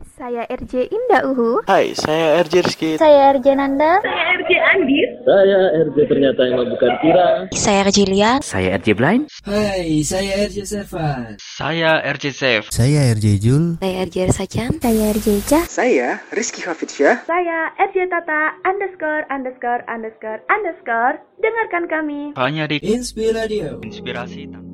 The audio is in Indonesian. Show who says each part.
Speaker 1: Saya RJ Indah Uhu.
Speaker 2: Hai, saya RJ Rizky.
Speaker 3: Saya RJ Nanda.
Speaker 4: Saya RJ Andis.
Speaker 5: Saya RJ ternyata yang bukan Kira.
Speaker 3: Saya RJ Lia.
Speaker 6: Saya RJ Blind.
Speaker 7: Hai, saya RJ Sevan.
Speaker 8: Saya RJ Safe.
Speaker 9: Saya RJ Jul.
Speaker 3: Saya RJ Sacan.
Speaker 10: Saya RJ Cah.
Speaker 11: Saya Rizky Hafidsyah.
Speaker 1: Saya RJ Tata ______. Dengarkan kami
Speaker 8: hanya di
Speaker 7: Inspiradio.
Speaker 8: Inspirasi.